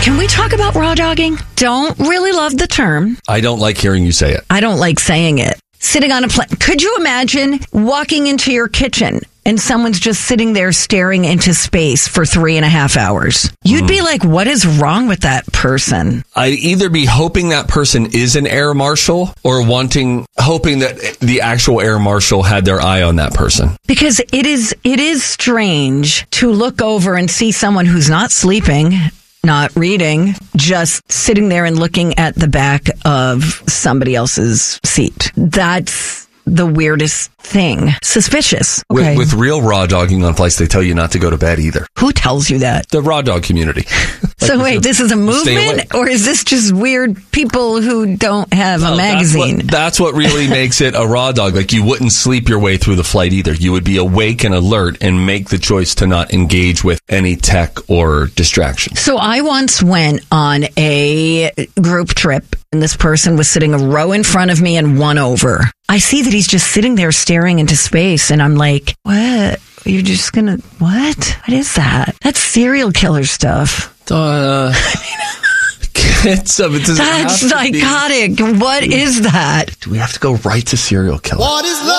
Can we talk about raw dogging? Don't really love the term. I don't like hearing you say it. I don't like saying it. Sitting on a plane. Could you imagine walking into your kitchen and someone's just sitting there staring into space for 3.5 hours? You'd be like, what is wrong with that person? I'd either be hoping that person is an air marshal or hoping that the actual air marshal had their eye on that person. Because it is strange to look over and see someone who's not sleeping, not reading, just sitting there and looking at the back of somebody else's seat. That's the weirdest thing. Suspicious. Okay. With real raw dogging on flights, they tell you not to go to bed either. Who tells you that? The raw dog community. So wait, this is a movement, or is this just weird people who don't have a magazine? That's what really makes it a raw dog. Like, you wouldn't sleep your way through the flight either. You would be awake and alert and make the choice to not engage with any tech or distraction. So I once went on a group trip, and this person was sitting a row in front of me and one over. I see that he's just sitting there staring into space, and I'm like, what? You're just gonna, what? What is that? That's serial killer stuff. That's psychotic. What is that? Do we have to go right to serial killer? What is love?